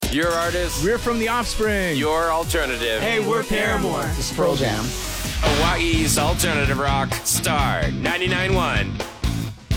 Your artist. We're from The Offspring. Your alternative. Hey, we're Paramore. This is Pearl Jam. Hawaii's alternative rock. Star 99.1.